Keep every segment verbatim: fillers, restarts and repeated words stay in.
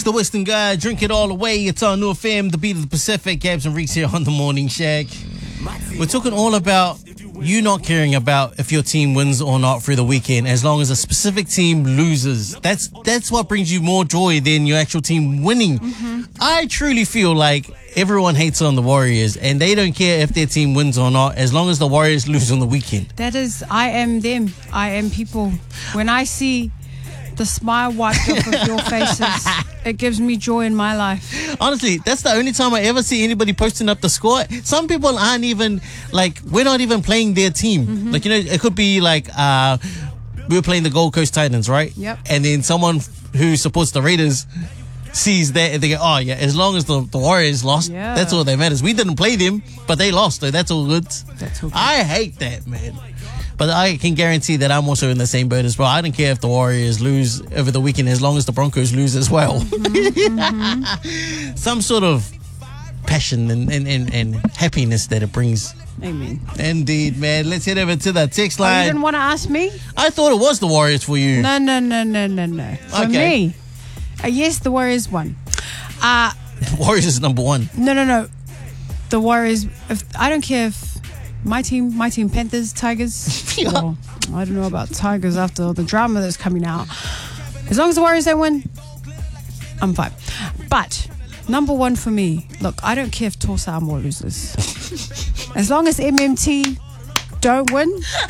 the Western guy. Drink it all away. It's on New F M, the beat of the Pacific. Gabs and Reeks here on the Morning Shack. We're talking all about you not caring about if your team wins or not through the weekend, as long as a specific team loses. That's that's what brings you more joy than your actual team winning. Mm-hmm. I truly feel like everyone hates on the Warriors, and they don't care if their team wins or not, as long as the Warriors lose on the weekend. That is, I am them. I am people. When I see the smile wiped off of your faces, it gives me joy in my life. Honestly, that's the only time I ever see anybody posting up the score. Some people aren't even, like, we're not even playing their team. Mm-hmm. Like, you know, it could be like, uh, we were playing the Gold Coast Titans, right? Yep. And then someone who supports the Raiders sees that and they go, oh, yeah, as long as the, the Warriors lost, yeah. that's all that matters. We didn't play them, but they lost, so that's all good. That's all good. I hate that, man. But I can guarantee that I'm also in the same boat as well. I don't care if the Warriors lose over the weekend as long as the Broncos lose as well. Mm-hmm, mm-hmm. Some sort of passion and, and, and, and happiness that it brings. Amen. Indeed, man. Let's head over to the text line. Oh, you didn't want to ask me? I thought it was the Warriors for you. No, no, no, no, no, no. For okay. me, uh, yes, the Warriors won. Uh, Warriors is number one. No, no, no. The Warriors, if I don't care if My team, my team, Panthers, Tigers. Yeah. Well, I don't know about Tigers after all the drama that's coming out. As long as the Warriors don't win, I'm fine. But number one for me, look, I don't care if Tulsa Armour loses. As long as M M T don't win,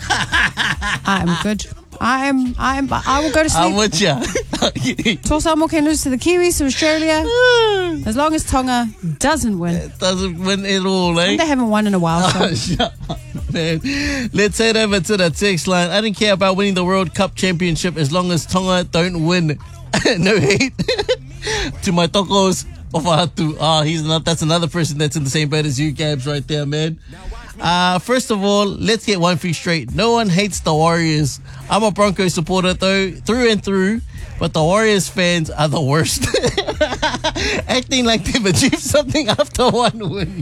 I am good. I am, I am, I will go to sleep. I'm with ya. Tulsa Armour can lose to the Kiwis, to Australia. As long as Tonga doesn't win. It doesn't win at all, eh? And they haven't won in a while, so. Oh, shut up, man. Let's head over to the text line. I don't care about winning the World Cup Championship as long as Tonga don't win. No hate to my tokos of Ahatu. Ah, he's not. That's another person that's in the same boat as you, Gabs, right there, man. Uh, first of all, let's get one thing straight. No one hates the Warriors. I'm a Broncos supporter, though, through and through. But the Warriors fans are the worst. Acting like they've achieved something after one win.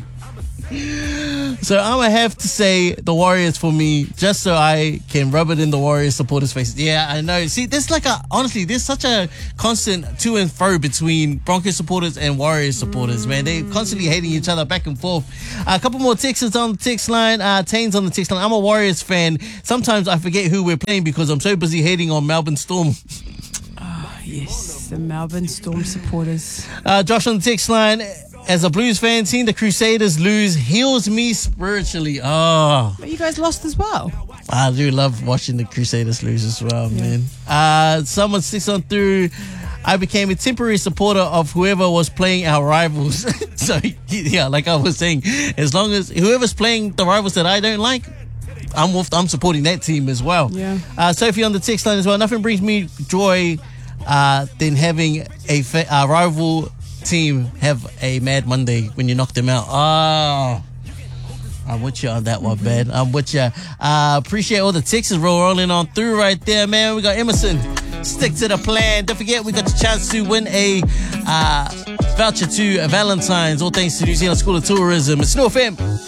So I'm going to have to say the Warriors for me, just so I can rub it in the Warriors supporters' faces. Yeah, I know. See, there's like a, honestly, there's such a constant to and fro between Broncos supporters and Warriors supporters, mm. man. They're constantly hating each other back and forth. Uh, a couple more texts on the text line. Uh, Tane's on the text line. I'm a Warriors fan. Sometimes I forget who we're playing because I'm so busy hating on Melbourne Storm. Oh, yes, the Melbourne Storm supporters. Uh, Josh on the text line. As a Blues fan, seeing the Crusaders lose heals me spiritually. Oh. But you guys lost as well. I do love watching the Crusaders lose as well, yeah. man. Uh, someone sticks on through. I became a temporary supporter of whoever was playing our rivals. So, yeah, like I was saying, as long as whoever's playing the rivals that I don't like, I'm with, I'm supporting that team as well. Yeah. Uh, Sophie on the text line as well. Nothing brings me joy uh, than having a, fa- a rival team have a mad Monday when you knock them out. Oh, I'm with you on that one, man. I'm with you. Uh, appreciate all the texts rolling on through right there, man. We got Emerson. Stick to the plan. Don't forget, we got the chance to win a uh, voucher to Valentine's. All thanks to New Zealand School of Tourism. It's New F M.